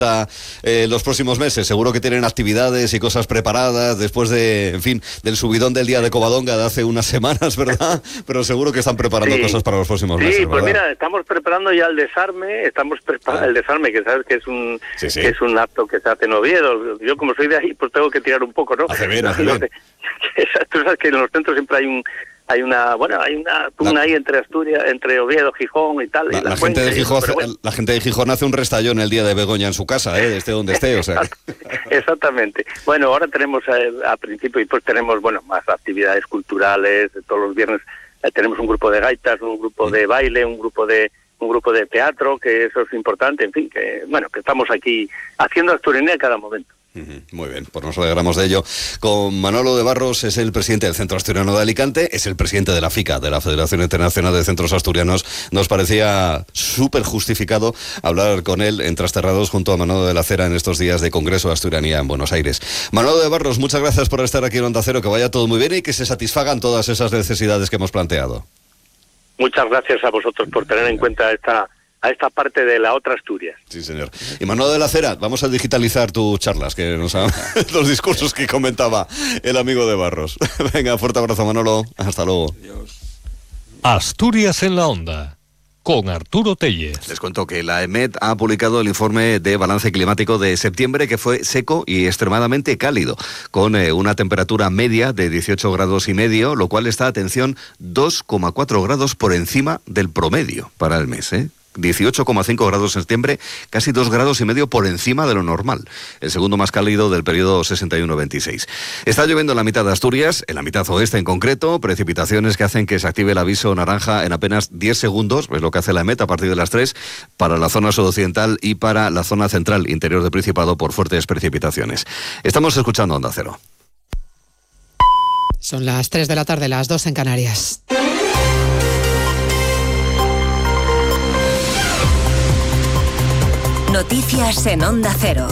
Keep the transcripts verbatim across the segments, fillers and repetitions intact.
Eh, los próximos meses, seguro que tienen actividades y cosas preparadas después de, en fin, del subidón del día de Covadonga de hace unas semanas, ¿verdad? Pero seguro que están preparando sí. cosas para los próximos sí, meses, Sí, ¿verdad? Pues mira, estamos preparando ya el desarme, estamos preparando ah. el desarme, que sabes que es un sí, sí. que es un acto que se hace en Oviedo. Yo como soy de ahí, pues tengo que tirar un poco, ¿no? Hace bien, hace bien. Tú sabes que en los centros siempre hay un hay una, bueno, hay una pugna la, ahí entre Asturias, entre Oviedo, Gijón y tal. La, y la, la, gente de Gijón, bueno. la gente de Gijón hace un restallón el día de Begoña en su casa, ¿eh? Esté donde esté, o sea. Exactamente. Bueno, ahora tenemos eh, a principio y pues tenemos, bueno, más actividades culturales, todos los viernes eh, tenemos un grupo de gaitas, un grupo sí. de baile, un grupo de un grupo de teatro, que eso es importante, en fin, que bueno, que estamos aquí haciendo Asturianía a cada momento. Muy bien, pues nos alegramos de ello. Con Manolo de Barros, es el presidente del Centro Asturiano de Alicante, es el presidente de la FICA, de la Federación Internacional de Centros Asturianos. Nos parecía súper justificado hablar con él en Trasterrados junto a Manolo de la Cera en estos días de Congreso de Asturianía en Buenos Aires. Manolo de Barros, muchas gracias por estar aquí en Onda Cero, que vaya todo muy bien y que se satisfagan todas esas necesidades que hemos planteado. Muchas gracias a vosotros por tener en cuenta esta... a esta parte de la otra Asturias. Sí, señor. Y Manolo de la Cera, vamos a digitalizar tus charlas, que nos ha... los discursos que comentaba el amigo de Barros. Venga, fuerte abrazo, Manolo. Hasta luego. Adiós. Asturias en la Onda, con Arturo Tellez. Les cuento que la EMET ha publicado el informe de balance climático de septiembre, que fue seco y extremadamente cálido, con eh, una temperatura media de dieciocho grados y medio, lo cual está, atención, dos coma cuatro grados por encima del promedio para el mes, ¿eh? dieciocho coma cinco grados en septiembre, casi dos grados y medio por encima de lo normal. El segundo más cálido del periodo sesenta y uno veintiséis. Está lloviendo en la mitad de Asturias, en la mitad oeste en concreto, precipitaciones que hacen que se active el aviso naranja en apenas diez segundos, es lo que hace la EMET a partir de las tres, para la zona sudoccidental y para la zona central interior del Principado por fuertes precipitaciones. Estamos escuchando Onda Cero. Son las tres de la tarde, las dos en Canarias. Noticias en Onda Cero.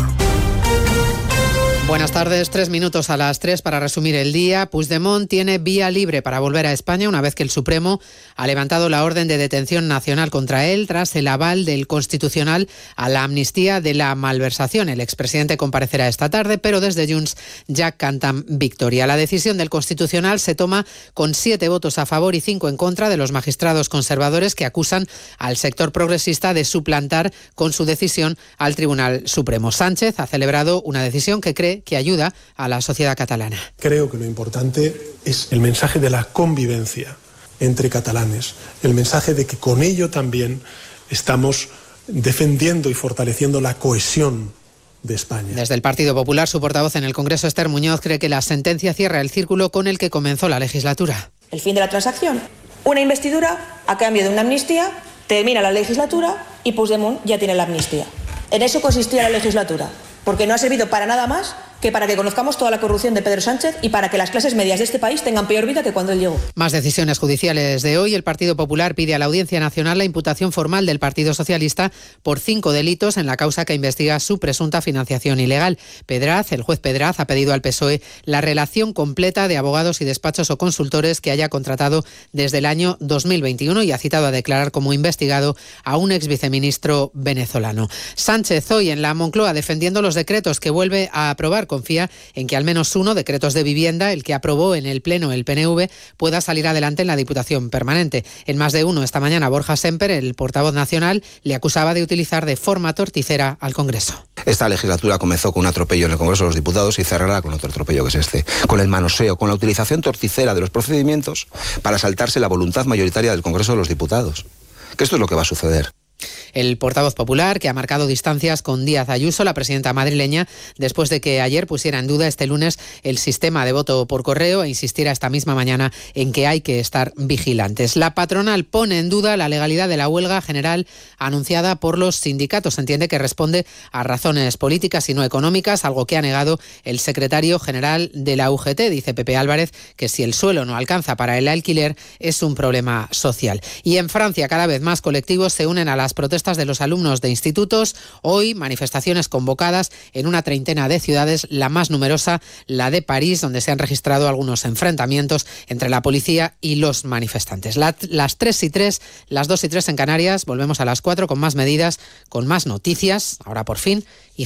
Buenas tardes, tres minutos a las tres para resumir el día. Puigdemont tiene vía libre para volver a España una vez que el Supremo ha levantado la orden de detención nacional contra él tras el aval del Constitucional a la amnistía de la malversación. El expresidente comparecerá esta tarde, pero desde Junts ya cantan victoria. La decisión del Constitucional se toma con siete votos a favor y cinco en contra de los magistrados conservadores que acusan al sector progresista de suplantar con su decisión al Tribunal Supremo. Sánchez ha celebrado una decisión que cree que ayuda a la sociedad catalana. Creo que lo importante es el mensaje de la convivencia entre catalanes, el mensaje de que con ello también estamos defendiendo y fortaleciendo la cohesión de España. Desde el Partido Popular, su portavoz en el Congreso, Esther Muñoz, cree que la sentencia cierra el círculo con el que comenzó la legislatura. El fin de la transacción, una investidura a cambio de una amnistía, termina la legislatura y Puigdemont ya tiene la amnistía. En eso consistía la legislatura, porque no ha servido para nada más que para que conozcamos toda la corrupción de Pedro Sánchez y para que las clases medias de este país tengan peor vida que cuando él llegó. Más decisiones judiciales de hoy. El Partido Popular pide a la Audiencia Nacional la imputación formal del Partido Socialista por cinco delitos en la causa que investiga su presunta financiación ilegal. Pedraz, el juez Pedraz, ha pedido al P S O E la relación completa de abogados y despachos o consultores que haya contratado desde el año dos mil veintiuno y ha citado a declarar como investigado a un ex viceministro venezolano. Sánchez hoy en la Moncloa defendiendo los decretos que vuelve a aprobar. Confía en que al menos uno, decretos de vivienda, el que aprobó en el Pleno el P N V, pueda salir adelante en la Diputación Permanente. En más de uno, esta mañana, Borja Semper, el portavoz nacional, le acusaba de utilizar de forma torticera al Congreso. Esta legislatura comenzó con un atropello en el Congreso de los Diputados y cerrará con otro atropello que es este, con el manoseo, con la utilización torticera de los procedimientos para saltarse la voluntad mayoritaria del Congreso de los Diputados. Que esto es lo que va a suceder. El portavoz popular, que ha marcado distancias con Díaz Ayuso, la presidenta madrileña, después de que ayer pusiera en duda este lunes el sistema de voto por correo e insistiera esta misma mañana en que hay que estar vigilantes. La patronal pone en duda la legalidad de la huelga general anunciada por los sindicatos. Entiende que responde a razones políticas y no económicas, algo que ha negado el secretario general de la U G T. Dice Pepe Álvarez que si el suelo no alcanza para el alquiler es un problema social. Y en Francia, cada vez más colectivos se unen a las protestas de los alumnos de institutos. Hoy, manifestaciones convocadas en una treintena de ciudades, la más numerosa, la de París, donde se han registrado algunos enfrentamientos entre la policía y los manifestantes. La, las tres y tres, las dos y tres en Canarias. Volvemos a las cuatro con más medidas, con más noticias, ahora por fin, y